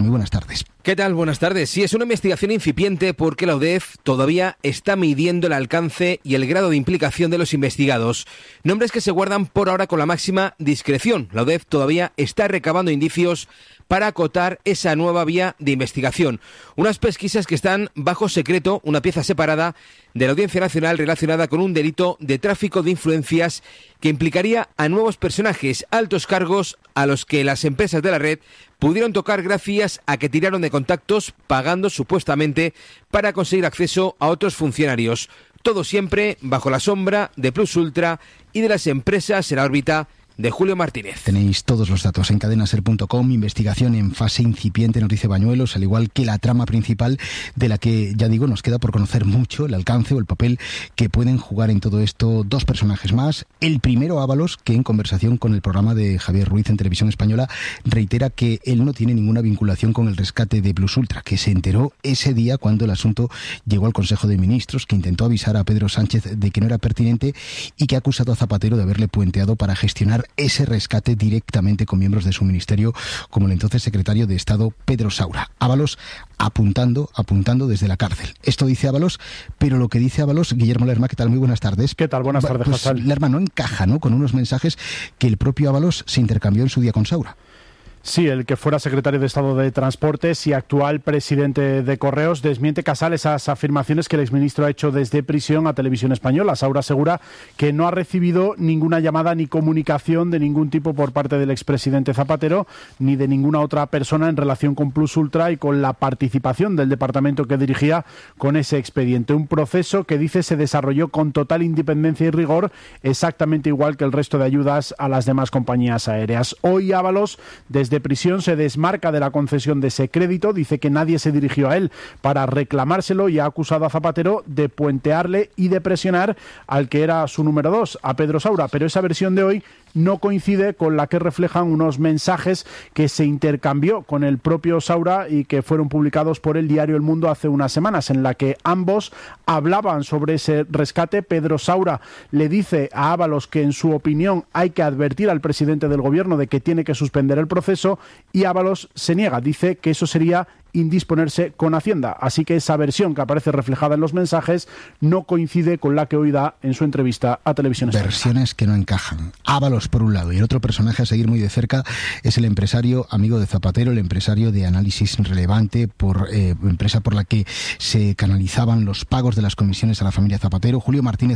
[SPEAKER 3] tardes.
[SPEAKER 5] ¿Qué tal? Buenas tardes. Sí, es una investigación incipiente porque la UDEF todavía está midiendo el alcance y el grado de implicación de los investigados. Nombres que se guardan por ahora con la máxima discreción. La UDEF todavía está recabando indicios para acotar esa nueva vía de investigación. Unas pesquisas que están bajo secreto, una pieza separada de la Audiencia Nacional relacionada con un delito de tráfico de influencias que implicaría a nuevos personajes, altos cargos a los que las empresas de la red pudieron tocar gracias a que tiraron de contactos pagando supuestamente para conseguir acceso a otros funcionarios. Todo siempre bajo la sombra de Plus Ultra y de las empresas en la órbita de Julio Martínez.
[SPEAKER 3] Tenéis todos los datos en cadenaser.com, investigación en fase incipiente, nos dice Bañuelos, al igual que la trama principal de la que, ya digo, nos queda por conocer mucho el alcance o el papel que pueden jugar en todo esto dos personajes más. El primero, Ábalos, que en conversación con el programa de Javier Ruiz en Televisión Española reitera que él no tiene ninguna vinculación con el rescate de Plus Ultra, que se enteró ese día cuando el asunto llegó al Consejo de Ministros, que intentó avisar a Pedro Sánchez de que no era pertinente y que ha acusado a Zapatero de haberle puenteado para gestionar ese rescate directamente con miembros de su ministerio, como el entonces secretario de Estado Pedro Saura. Ábalos apuntando desde la cárcel. Esto dice Ábalos, pero lo que dice Ábalos, Guillermo Lerma, ¿qué tal? Muy buenas tardes.
[SPEAKER 13] ¿Qué tal? Buenas tardes,
[SPEAKER 3] pues,
[SPEAKER 13] Hassan.
[SPEAKER 3] Lerma, no encaja, ¿no?, con unos mensajes que el propio Ábalos se intercambió en su día con Saura.
[SPEAKER 13] Sí, el que fuera secretario de Estado de Transportes y actual presidente de Correos desmiente Casal esas afirmaciones que el exministro ha hecho desde prisión a Televisión Española. Saura asegura que no ha recibido ninguna llamada ni comunicación de ningún tipo por parte del expresidente Zapatero ni de ninguna otra persona en relación con Plus Ultra y con la participación del departamento que dirigía con ese expediente. Un proceso que dice se desarrolló con total independencia y rigor, exactamente igual que el resto de ayudas a las demás compañías aéreas. Hoy Ábalos, desde prisión, se desmarca de la concesión de ese crédito, dice que nadie se dirigió a él para reclamárselo y ha acusado a Zapatero de puentearle y de presionar al que era su número 2, a Pedro Saura, pero esa versión de hoy no coincide con la que reflejan unos mensajes que se intercambió con el propio Saura y que fueron publicados por el diario El Mundo hace unas semanas, en la que ambos hablaban sobre ese rescate. Pedro Saura le dice a Ábalos que en su opinión hay que advertir al presidente del gobierno de que tiene que suspender el proceso y Ábalos se niega, dice que eso sería indisponerse con Hacienda. Así que esa versión que aparece reflejada en los mensajes no coincide con la que hoy da en su entrevista a Televisión Española.
[SPEAKER 3] Versiones que no encajan. Ábalos por un lado y el otro personaje a seguir muy de cerca es el empresario amigo de Zapatero, el empresario de Análisis Relevante, empresa por la que se canalizaban los pagos de las comisiones a la familia Zapatero, Julio Martínez,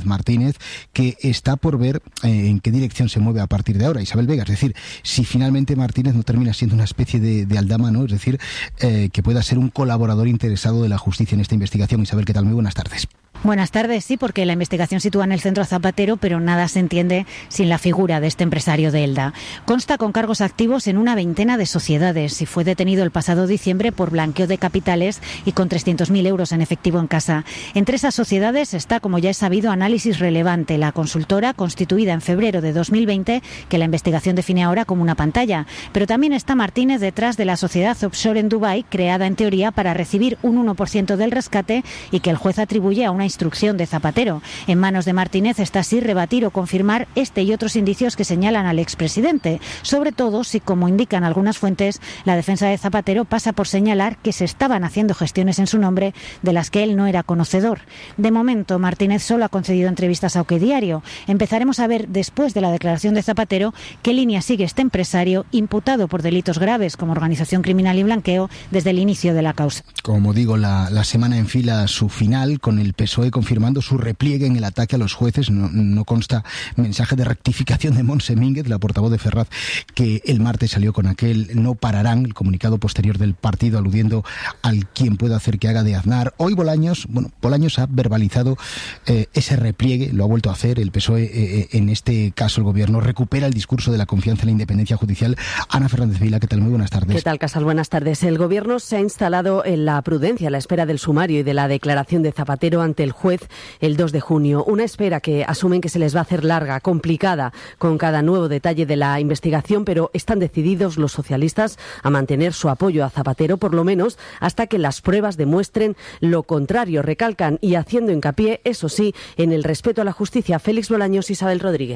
[SPEAKER 3] que está por ver en qué dirección se mueve a partir de ahora. Isabel Vega, es decir, si finalmente Martínez no termina siendo una especie de aldama, ¿no? Es decir, que pueda ser un colaborador interesado de la justicia en esta investigación. Isabel, ¿qué tal? Muy buenas tardes.
[SPEAKER 19] Buenas tardes, sí, porque la investigación sitúa en el centro a Zapatero, pero nada se entiende sin la figura de este empresario de Elda. Consta con cargos activos en una veintena de sociedades y fue detenido el pasado diciembre por blanqueo de capitales y con 300.000 euros en efectivo en casa. Entre esas sociedades está, como ya es sabido, Análisis Relevante, la consultora constituida en febrero de 2020, que la investigación define ahora como una pantalla. Pero también está Martínez detrás de la sociedad offshore en Dubái, creada en teoría para recibir un 1% del rescate y que el juez atribuye a una instrucción de Zapatero. En manos de Martínez está así rebatir o confirmar este y otros indicios que señalan al expresidente, sobre todo si, como indican algunas fuentes, la defensa de Zapatero pasa por señalar que se estaban haciendo gestiones en su nombre de las que él no era conocedor. De momento, Martínez solo ha concedido entrevistas a OK Diario. Empezaremos a ver, después de la declaración de Zapatero, qué línea sigue este empresario imputado por delitos graves como organización criminal y blanqueo desde el inicio de la causa.
[SPEAKER 3] Como digo, la semana enfila su final con el PSOE confirmando su repliegue en el ataque a los jueces. No consta mensaje de rectificación de Montse Mínguez, la portavoz de Ferraz, que el martes salió con aquel no pararán, el comunicado posterior del partido aludiendo al quien pueda hacer que haga de Aznar. Hoy Bolaños ha verbalizado ese repliegue, lo ha vuelto a hacer el PSOE, en este caso el gobierno recupera el discurso de la confianza en la independencia judicial. Ana Fernández Vila, ¿qué tal? Muy buenas tardes.
[SPEAKER 20] ¿Qué tal, Casal? Buenas tardes. El gobierno se ha instalado en la prudencia a la espera del sumario y de la declaración de Zapatero ante el juez el 2 de junio. Una espera que asumen que se les va a hacer larga, complicada, con cada nuevo detalle de la investigación, pero están decididos los socialistas a mantener su apoyo a Zapatero, por lo menos hasta que las pruebas demuestren lo contrario. Recalcan, y haciendo hincapié, eso sí, en el respeto a la justicia. Félix Bolaños, Isabel Rodríguez.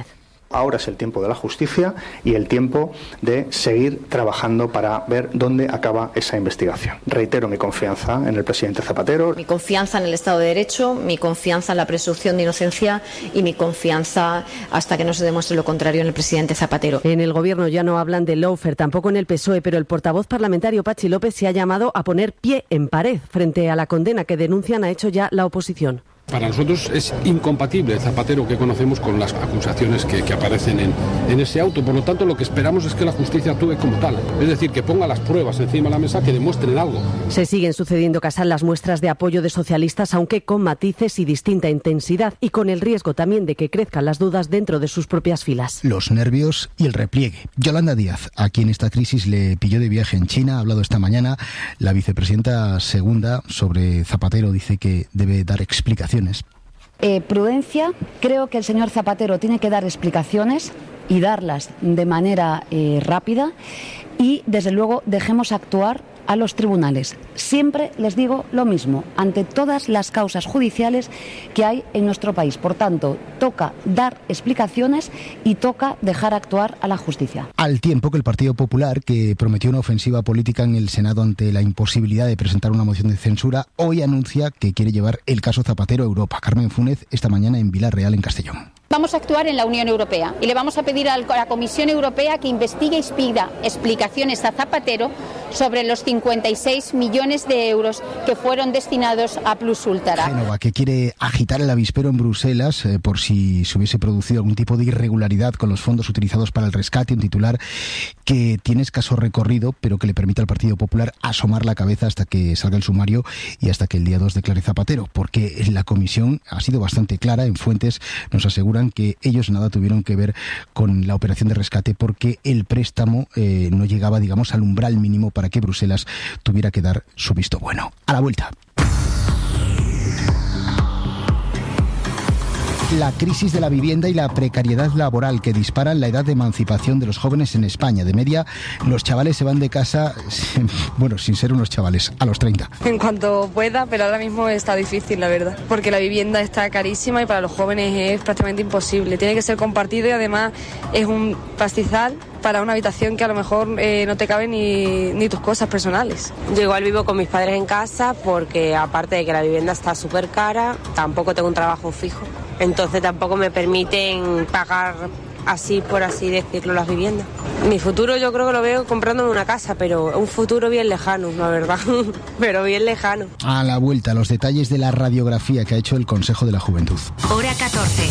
[SPEAKER 18] Ahora es el tiempo de la justicia y el tiempo de seguir trabajando para ver dónde acaba esa investigación. Reitero mi confianza en el presidente Zapatero.
[SPEAKER 2] Mi confianza en el Estado de Derecho, mi confianza en la presunción de inocencia y mi confianza, hasta que no se demuestre lo contrario, en el presidente Zapatero.
[SPEAKER 20] En el Gobierno ya no hablan de lawfare, tampoco en el PSOE, pero el portavoz parlamentario Patxi López se ha llamado a poner pie en pared frente a la condena que denuncian ha hecho ya la oposición.
[SPEAKER 6] Para nosotros es incompatible el Zapatero que conocemos con las acusaciones que aparecen en ese auto. Por lo tanto, lo que esperamos es que la justicia actúe como tal. Es decir, que ponga las pruebas encima de la mesa que demuestren algo.
[SPEAKER 20] Se siguen sucediendo, Casal, las muestras de apoyo de socialistas, aunque con matices y distinta intensidad, y con el riesgo también de que crezcan las dudas dentro de sus propias filas.
[SPEAKER 3] Los nervios y el repliegue. Yolanda Díaz, a quien esta crisis le pilló de viaje en China, ha hablado esta mañana. La vicepresidenta segunda sobre Zapatero dice que debe dar explicaciones.
[SPEAKER 21] Prudencia, creo que el señor Zapatero tiene que dar explicaciones y darlas de manera rápida y, desde luego, dejemos actuar a los tribunales. Siempre les digo lo mismo, ante todas las causas judiciales que hay en nuestro país. Por tanto, toca dar explicaciones y toca dejar actuar a la justicia.
[SPEAKER 3] Al tiempo que el Partido Popular, que prometió una ofensiva política en el Senado ante la imposibilidad de presentar una moción de censura, hoy anuncia que quiere llevar el caso Zapatero a Europa. Carmen Fúnez, esta mañana en Villarreal, en Castellón.
[SPEAKER 22] Vamos a actuar en la Unión Europea y le vamos a pedir a la Comisión Europea que investigue y pida explicaciones a Zapatero sobre los 56 millones de euros que fueron destinados a Plus Ultra.
[SPEAKER 3] Génova, que quiere agitar el avispero en Bruselas por si se hubiese producido algún tipo de irregularidad con los fondos utilizados para el rescate, un titular que tiene escaso recorrido, pero que le permite al Partido Popular asomar la cabeza hasta que salga el sumario y hasta que el día 2 declare Zapatero, porque la comisión ha sido bastante clara. En fuentes nos aseguran que ellos nada tuvieron que ver con la operación de rescate porque el préstamo no llegaba, digamos, al umbral mínimo para que Bruselas tuviera que dar su visto bueno. A la vuelta. La crisis de la vivienda y la precariedad laboral que disparan la edad de emancipación de los jóvenes en España. De media, los chavales se van de casa, bueno, sin ser unos chavales, a los 30.
[SPEAKER 23] En cuanto pueda, pero ahora mismo está difícil, la verdad, porque la vivienda está carísima y para los jóvenes es prácticamente imposible. Tiene que ser compartido y además es un pastizal para una habitación que a lo mejor no te caben ni tus cosas personales.
[SPEAKER 24] Yo igual vivo con mis padres en casa porque aparte de que la vivienda está súper cara, tampoco tengo un trabajo fijo. Entonces tampoco me permiten pagar así, por así decirlo, las viviendas. Mi futuro yo creo que lo veo comprándome una casa, pero un futuro bien lejano, la verdad, pero bien lejano.
[SPEAKER 3] A la vuelta, los detalles de la radiografía que ha hecho el Consejo de la Juventud.
[SPEAKER 1] Hora 14.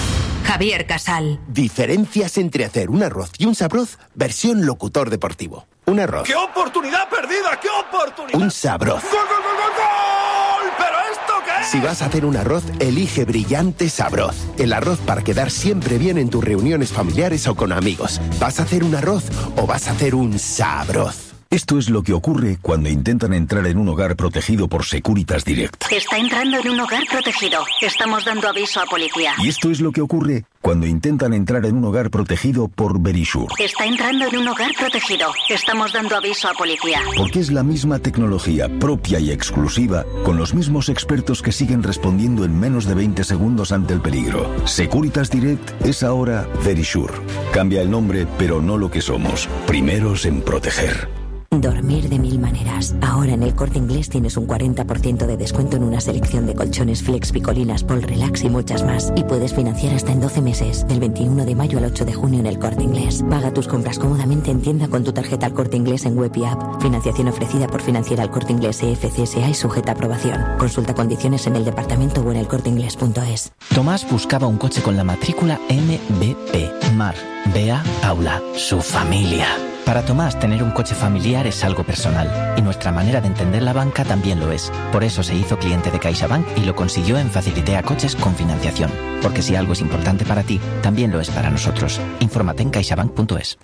[SPEAKER 1] Javier Casal.
[SPEAKER 25] Diferencias entre hacer un arroz y un sabroz versión locutor deportivo. Un arroz.
[SPEAKER 26] ¡Qué oportunidad perdida! ¡Qué oportunidad!
[SPEAKER 25] Un sabroz.
[SPEAKER 26] ¡Gol, gol, gol, gol, gol! ¿Pero esto qué es?
[SPEAKER 25] Si vas a hacer un arroz, elige Brillante Sabroz. El arroz para quedar siempre bien en tus reuniones familiares o con amigos. ¿Vas a hacer un arroz o vas a hacer un sabroz?
[SPEAKER 28] Esto es lo que ocurre cuando intentan entrar en un hogar protegido por Securitas Direct.
[SPEAKER 30] Está entrando en un hogar protegido. Estamos dando aviso a policía.
[SPEAKER 28] Y esto es lo que ocurre cuando intentan entrar en un hogar protegido por Verisure.
[SPEAKER 30] Está entrando en un hogar protegido. Estamos dando aviso a policía.
[SPEAKER 28] Porque es la misma tecnología propia y exclusiva, con los mismos expertos que siguen respondiendo en menos de 20 segundos ante el peligro. Securitas Direct es ahora Verisure. Cambia el nombre, pero no lo que somos. Primeros en proteger.
[SPEAKER 31] Dormir de mil maneras. Ahora en el Corte Inglés tienes un 40% de descuento en una selección de colchones Flex, Picolinas, Pol Relax y muchas más. Y puedes financiar hasta en 12 meses, del 21 de mayo al 8 de junio en el Corte Inglés. Paga tus compras cómodamente en tienda con tu tarjeta al Corte Inglés en web y app. Financiación ofrecida por Financiera al Corte Inglés EFCSA y sujeta a aprobación. Consulta condiciones en el departamento o en elcorteinglés.es.
[SPEAKER 32] Tomás buscaba un coche con la matrícula MVP. Mar, Bea, Paula, su familia. Para Tomás, tener un coche familiar es algo personal, y nuestra manera de entender la banca también lo es. Por eso se hizo cliente de CaixaBank y lo consiguió en Facilitea Coches con financiación. Porque si algo es importante para ti, también lo es para nosotros. Infórmate en caixabank.es.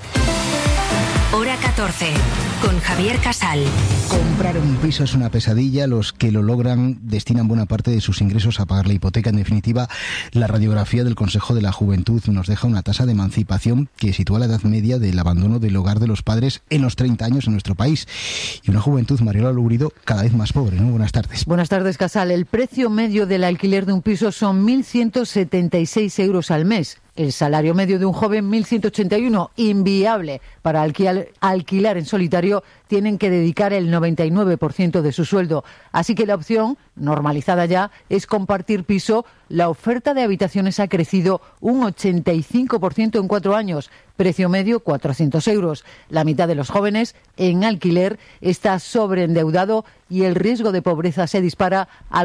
[SPEAKER 1] Hora 14, con Javier Casal.
[SPEAKER 3] Comprar un piso es una pesadilla. Los que lo logran destinan buena parte de sus ingresos a pagar la hipoteca. En definitiva, la radiografía del Consejo de la Juventud nos deja una tasa de emancipación que sitúa la edad media del abandono del hogar de los padres en los 30 años en nuestro país. Y una juventud, Mariola Lugurido, cada vez más pobre, ¿no? Buenas tardes.
[SPEAKER 33] Buenas tardes, Casal. El precio medio del alquiler de un piso son 1.176 euros al mes.
[SPEAKER 4] El salario medio de un joven, 1.181, inviable para alquilar en solitario. Tienen que dedicar el 99% de su sueldo. Así que la opción, normalizada ya, es compartir piso. La oferta de habitaciones ha crecido un 85% en 4 años. Precio medio, 400 euros. La mitad de los jóvenes en alquiler está sobreendeudado y el riesgo de pobreza se dispara al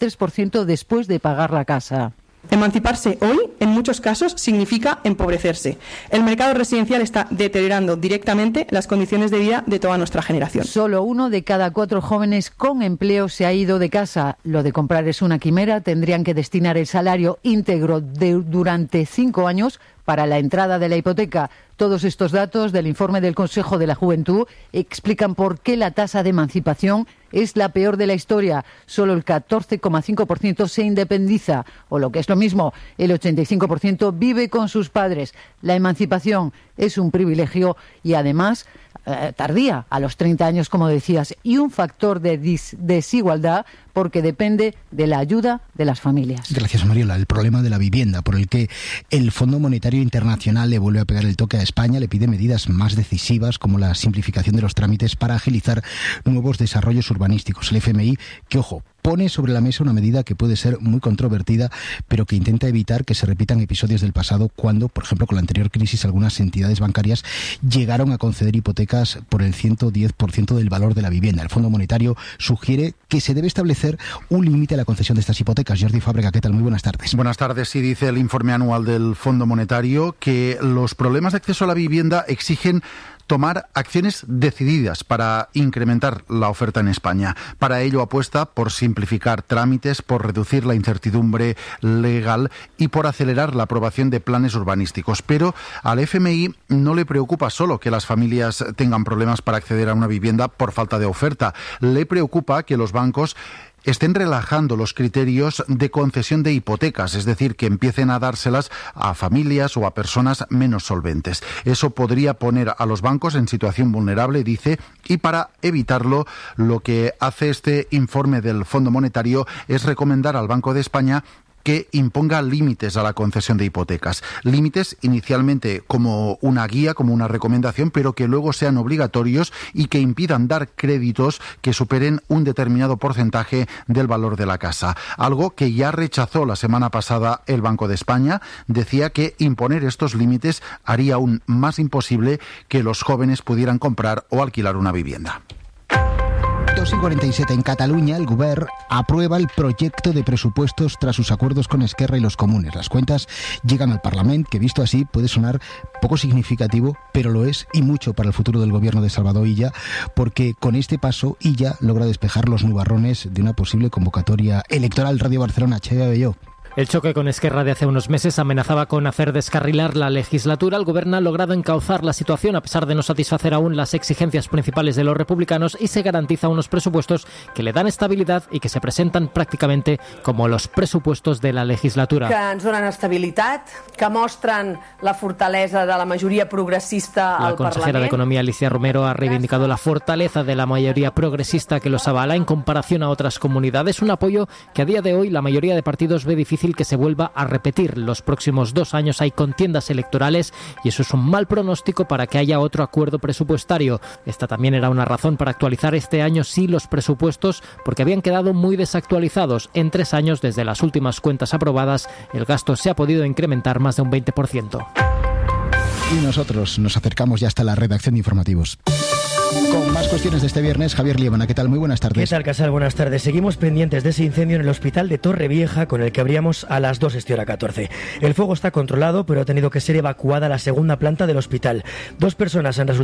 [SPEAKER 4] 43% después de pagar la casa.
[SPEAKER 7] Emanciparse hoy, en muchos casos, significa empobrecerse. El mercado residencial está deteriorando directamente las condiciones de vida de toda nuestra generación.
[SPEAKER 4] Solo 1 de cada 4 jóvenes con empleo se ha ido de casa. Lo de comprar es una quimera. Tendrían que destinar el salario íntegro durante 5 años para la entrada de la hipoteca. Todos estos datos del informe del Consejo de la Juventud explican por qué la tasa de emancipación es la peor de la historia. Solo el 14,5% se independiza, o lo que es lo mismo, el 85% vive con sus padres. La emancipación es un privilegio y además tardía, a los 30 años, como decías, y un factor de desigualdad porque depende de la ayuda de las familias.
[SPEAKER 3] Gracias, Mariola. El problema de la vivienda, por el que el Fondo Monetario Internacional le vuelve a pegar el toque a España, le pide medidas más decisivas como la simplificación de los trámites para agilizar nuevos desarrollos urbanísticos. El FMI, que ojo, pone sobre la mesa una medida que puede ser muy controvertida, pero que intenta evitar que se repitan episodios del pasado cuando, por ejemplo, con la anterior crisis, algunas entidades bancarias llegaron a conceder hipotecas por el 110% del valor de la vivienda. El Fondo Monetario sugiere que se debe establecer un límite a la concesión de estas hipotecas. Jordi Fábrega, ¿qué tal? Muy buenas tardes.
[SPEAKER 8] Buenas tardes. Sí, dice el informe anual del Fondo Monetario que los problemas de acceso a la vivienda exigen tomar acciones decididas para incrementar la oferta en España. Para ello apuesta por simplificar trámites, por reducir la incertidumbre legal y por acelerar la aprobación de planes urbanísticos. Pero al FMI no le preocupa solo que las familias tengan problemas para acceder a una vivienda por falta de oferta. Le preocupa que los bancos estén relajando los criterios de concesión de hipotecas, es decir, que empiecen a dárselas a familias o a personas menos solventes. Eso podría poner a los bancos en situación vulnerable, dice, y para evitarlo, lo que hace este informe del Fondo Monetario es recomendar al Banco de España que imponga límites a la concesión de hipotecas. Límites inicialmente como una guía, como una recomendación, pero que luego sean obligatorios y que impidan dar créditos que superen un determinado porcentaje del valor de la casa. Algo que ya rechazó la semana pasada el Banco de España. Decía que imponer estos límites haría aún más imposible que los jóvenes pudieran comprar o alquilar una vivienda.
[SPEAKER 3] 2:47 en Cataluña, el Govern aprueba el proyecto de presupuestos tras sus acuerdos con Esquerra y los comunes. Las cuentas llegan al Parlamento, que visto así puede sonar poco significativo, pero lo es y mucho para el futuro del gobierno de Salvador Illa, porque con este paso Illa logra despejar los nubarrones de una posible convocatoria electoral. Radio Barcelona, Xavier Abelló.
[SPEAKER 9] El choque con Esquerra de hace unos meses amenazaba con hacer descarrilar la legislatura. El Gobierno ha logrado encauzar la situación a pesar de no satisfacer aún las exigencias principales de los republicanos y se garantiza unos presupuestos que le dan estabilidad y que se presentan prácticamente como los presupuestos de la legislatura.
[SPEAKER 10] Que ens donen estabilitat, que mostren la fortalesa de la mayoría progresista al Parlament.
[SPEAKER 9] La consejera de Economía, Alicia Romero, ha reivindicado la fortaleza de la mayoría progresista que los avala en comparación a otras comunidades. Un apoyo que a día de hoy la mayoría de partidos ve difícil que se vuelva a repetir. Los próximos 2 años hay contiendas electorales y eso es un mal pronóstico para que haya otro acuerdo presupuestario. Esta también era una razón para actualizar este año sí los presupuestos, porque habían quedado muy desactualizados. En 3 años, desde las últimas cuentas aprobadas, el gasto se ha podido incrementar más de un 20%.
[SPEAKER 3] Y nosotros nos acercamos ya hasta la redacción de informativos. Con más cuestiones de este viernes, Javier Liebana, ¿qué tal? Muy buenas tardes.
[SPEAKER 11] ¿Qué tal, Casal? Buenas tardes. Seguimos pendientes de ese incendio en el hospital de Torrevieja, con el que abríamos a las 2:14. El fuego está controlado, pero ha tenido que ser evacuada la segunda planta del hospital. 2 personas han resultado